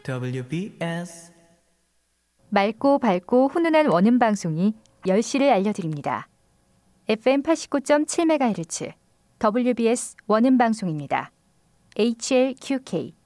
WBS 맑고 밝고 훈훈한 원음 방송이 10시를 알려드립니다. FM 89.7MHz WBS 원음 방송입니다. HLQK